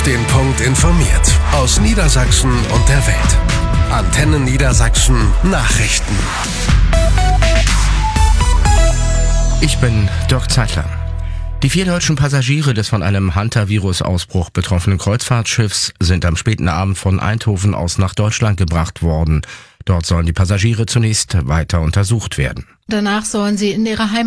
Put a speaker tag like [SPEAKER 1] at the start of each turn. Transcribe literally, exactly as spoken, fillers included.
[SPEAKER 1] Den Punkt informiert. Aus Niedersachsen und der Welt. Antenne Niedersachsen Nachrichten.
[SPEAKER 2] Ich bin Dirk Zeitler. Die vier deutschen Passagiere des von einem Hantavirus-Ausbruch betroffenen Kreuzfahrtschiffs sind am späten Abend von Eindhoven aus nach Deutschland gebracht worden. Dort sollen die Passagiere zunächst weiter untersucht werden.
[SPEAKER 3] Danach sollen sie in ihre Heimat